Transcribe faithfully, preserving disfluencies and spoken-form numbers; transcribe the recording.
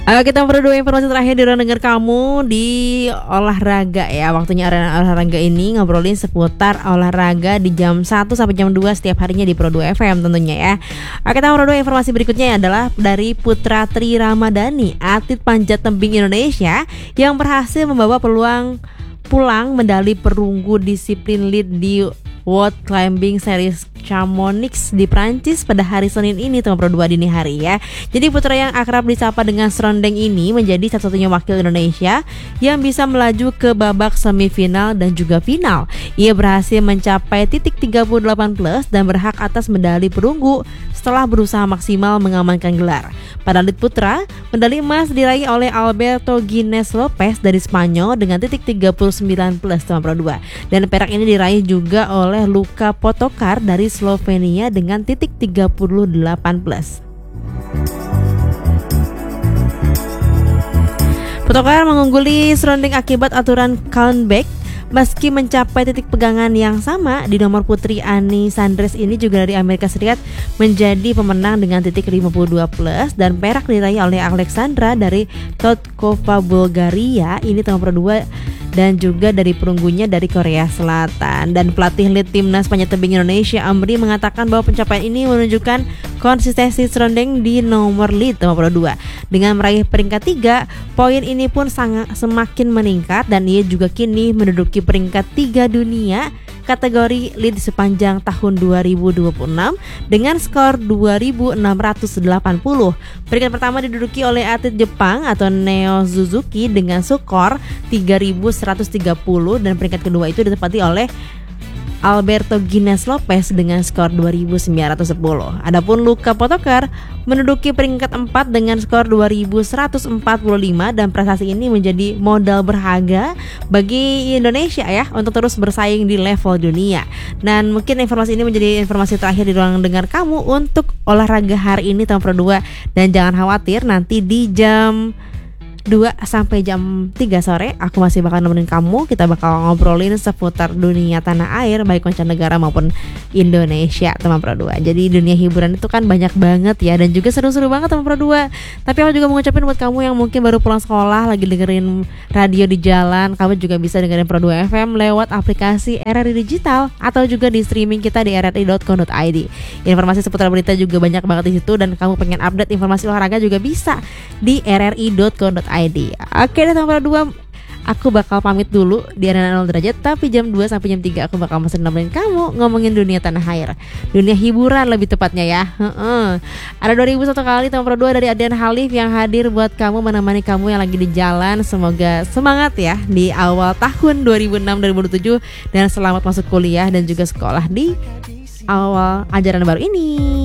Uh, kita berdua informasi terakhir di ruang dengar kamu di olahraga ya. Waktunya arena olahraga ini ngobrolin seputar olahraga di jam satu sampai jam dua setiap harinya di Pro dua F M tentunya ya. Uh, kita berdua informasi berikutnya adalah dari Putra Tri Ramadhani, atlet panjat tebing Indonesia yang berhasil membawa peluang pulang medali perunggu disiplin lead di World Climbing Series Chamonix di Prancis pada hari Senin ini teman Pro dua dini hari ya. Jadi putra yang akrab disapa dengan Serondeng ini menjadi satu-satunya wakil Indonesia yang bisa melaju ke babak semifinal dan juga final. Ia berhasil mencapai titik tiga puluh delapan plus dan berhak atas medali perunggu setelah berusaha maksimal mengamankan gelar. Pada lead putra, medali emas diraih oleh Alberto Guinness Lopez dari Spanyol dengan titik tiga puluh sembilan plus teman Pro dua. Dan perak ini diraih juga oleh Luka Potokar dari Slovenia dengan titik tiga puluh delapan plus. Potokar mengungguli Serondeng akibat aturan countback. Meski mencapai titik pegangan yang sama di nomor putri, Ani Sandres ini juga dari Amerika Serikat menjadi pemenang dengan titik lima puluh dua plus dan perak diraih oleh Alexandra dari Totkova Bulgaria ini nomor dua dan juga dari perunggunya dari Korea Selatan. Dan pelatih lead timnas panjat tebing Indonesia Amri mengatakan bahwa pencapaian ini menunjukkan konsistensi Serondeng di nomor lead nomor dua. Dengan meraih peringkat tiga, poin ini pun sangat semakin meningkat dan ia juga kini menduduki peringkat tiga dunia kategori lead sepanjang tahun dua ribu dua puluh enam dengan skor dua ribu enam ratus delapan puluh. Peringkat pertama diduduki oleh atlet Jepang atau Neo Suzuki dengan skor tiga ribu seratus tiga puluh dan peringkat kedua itu ditempati oleh Alberto Guinness Lopez dengan skor dua ribu sembilan ratus sepuluh. Adapun Luka Potokar menduduki peringkat empat dengan skor dua ribu seratus empat puluh lima dan prestasi ini menjadi modal berharga bagi Indonesia ya untuk terus bersaing di level dunia. Dan mungkin informasi ini menjadi informasi terakhir di ruang dengar kamu untuk olahraga hari ini tahun Pro dua. Dan jangan khawatir, nanti di jam dua sampai jam tiga sore aku masih bakal nemenin kamu. Kita bakal ngobrolin seputar dunia tanah air baik mancanegara maupun Indonesia teman Pro dua. Jadi dunia hiburan itu kan banyak banget ya dan juga seru-seru banget teman Pro dua. Tapi aku juga mau ngucapin buat kamu yang mungkin baru pulang sekolah lagi dengerin radio di jalan, kamu juga bisa dengerin Pro dua F M lewat aplikasi R R I Digital atau juga di streaming kita di r r i dot co dot i d. Informasi seputar berita juga banyak banget di situ dan kamu pengen update informasi olahraga juga bisa di r r i dot co dot i d. Oke deh teman Pro dua, aku bakal pamit dulu di Arena nol derajat, tapi jam dua sampai jam tiga aku bakal masih nemenin kamu ngomongin dunia tanah air, dunia hiburan lebih tepatnya ya. Heeh. Ada dua ribu satu kali teman Pro dua dari Adrian Halif yang hadir buat kamu, menemani kamu yang lagi di jalan. Semoga semangat ya di awal tahun dua ribu enam dua ribu tujuh dan selamat masuk kuliah dan juga sekolah di awal ajaran baru ini.